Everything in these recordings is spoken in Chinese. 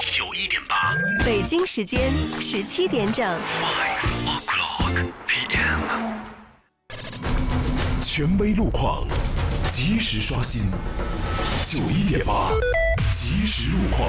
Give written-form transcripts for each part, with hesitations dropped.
91.8， 北京时间17点整。 5 o'clock p.m. 权威路况，及时刷新。91.8，即时路况。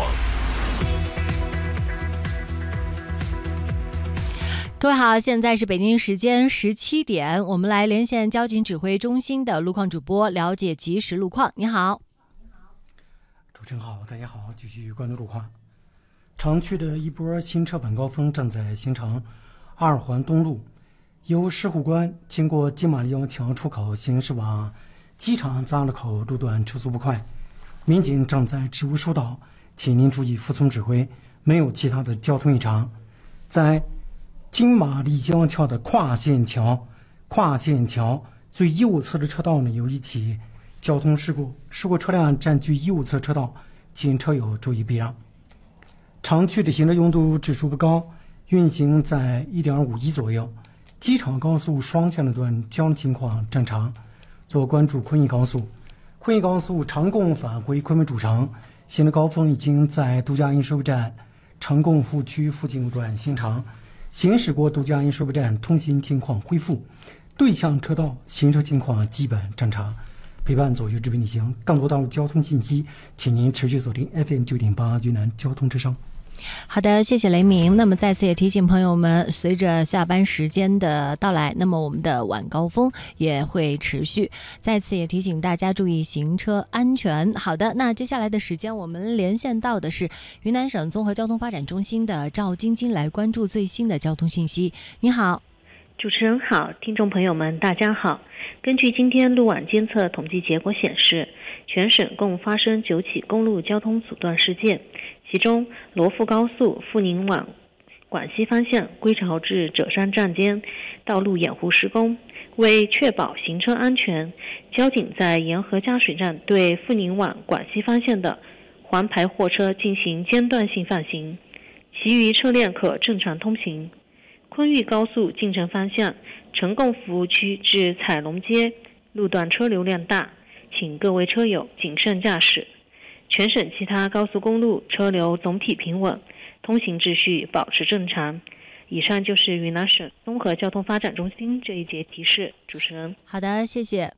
各位好，现在是北京时间17点，我们来连线交警指挥中心的路况主播，了解即时路况。你好， 主持人好，大家好，继续关注路况。城区的一波新车晚高峰正在形成。二环东路由石虎关经过金马利央桥出口行驶往机场匝路口路段车速不快，民警正在职务疏导，请您注意服从指挥，没有其他的交通异常。在金马利江桥的跨线桥最右侧的车道呢，有一起交通事故车辆占据右侧车道，请车友注意避让。城区的行车拥堵指数不高，运行在 1.51 左右。机场高速双向的段交通情况正常。做关注昆义高速长贡返回昆明主城，行车高峰已经在都江堰收费站长贡服务区附近路段形成。行驶过都江堰收费站，通行情况恢复，对向车道行车情况基本正常。陪伴左右指挥逆行，更多道路交通信息，请您持续锁定 FM 9.8云南交通之声。 好的，谢谢雷鸣。那么再次也提醒朋友们，随着下班时间的到来，那么我们的晚高峰也会持续。再次也提醒大家注意行车安全。好的，那接下来的时间我们连线到的是云南省综合交通发展中心的赵晶晶，来关注最新的交通信息。你好。 主持人好，听众朋友们大家好。根据今天路网监测统计结果显示，全省共发生9起公路交通阻断事件，其中罗富高速阜宁往广西方向归巢至者山站间道路掩护施工，为确保行车安全，交警在沿河加水站对阜宁往广西方向的环牌货车进行间断性放行，其余车辆可正常通行。昆玉高速进城方向成贡服务区至彩龙街路段车流量大，请各位车友谨慎驾驶。全省其他高速公路车流总体平稳，通行秩序保持正常。以上就是云南省综合交通发展中心这一节提示。主持人， 好的，谢谢。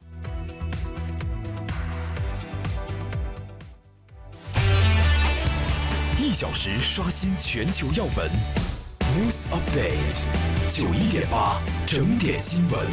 1小时刷新全球要闻。News Update 91.8整点新闻。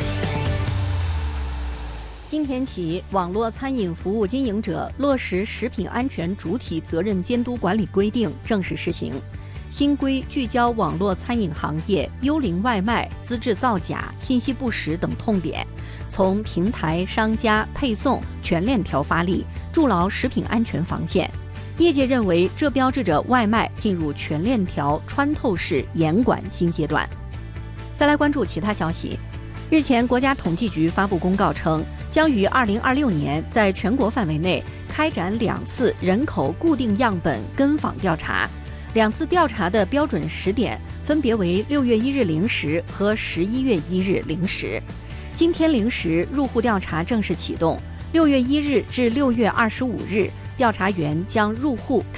今天起，网络餐饮服务经营者落实食品安全主体责任监督管理规定正式施行。新规聚焦网络餐饮行业幽灵外卖、资质造假、信息不实等痛点，从平台、商家、配送全链条发力，筑牢食品安全防线。业界认为，这标志着外卖进入全链条穿透式严管新阶段。再来关注其他消息。日前，国家统计局发布公告称，将于2026年在全国范围内开展2次人口固定样本跟访调查，2次调查的标准时点分别为6月1日0时和11月1日0时。今天0时，入户调查正式启动，6月1日至6月25日。调查员将入户